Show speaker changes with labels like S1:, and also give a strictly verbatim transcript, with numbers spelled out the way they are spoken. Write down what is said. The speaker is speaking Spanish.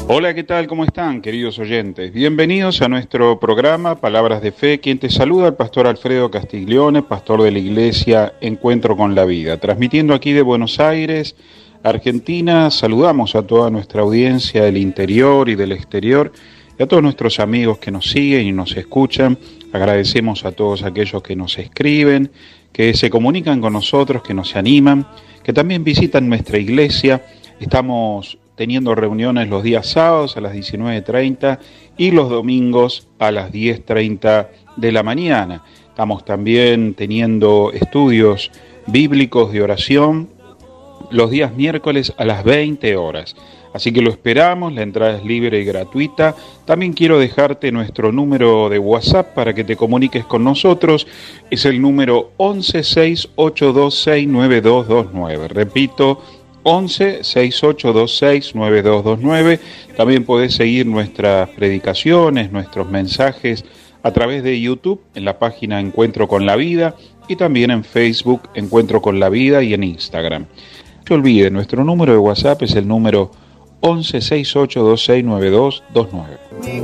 S1: Hola, ¿qué tal? ¿Cómo están, queridos oyentes? Bienvenidos a nuestro programa Palabras de Fe. Quien te saluda, el pastor Alfredo Castiglione, pastor de la iglesia Encuentro con la Vida. Transmitiendo aquí de Buenos Aires, Argentina, saludamos a toda nuestra audiencia del interior y del exterior y a todos nuestros amigos que nos siguen y nos escuchan. Agradecemos a todos aquellos que nos escriben, que se comunican con nosotros, que nos animan, que también visitan nuestra iglesia. Estamos teniendo reuniones los días sábados a las diecinueve treinta y los domingos a las diez treinta de la mañana. Estamos también teniendo estudios bíblicos de oración los días miércoles a las veinte horas. Así que lo esperamos, la entrada es libre y gratuita. También quiero dejarte nuestro número de WhatsApp para que te comuniques con nosotros. Es el número once seis ocho dos seis nueve dos dos nueve. Repito, once seis ocho dos seis nueve dos dos nueve. También podés seguir nuestras predicaciones, nuestros mensajes a través de YouTube en la página Encuentro con la Vida y también en Facebook Encuentro con la Vida y en Instagram. No se olvide, nuestro número de WhatsApp es el número once seis ocho dos seis nueve dos dos nueve.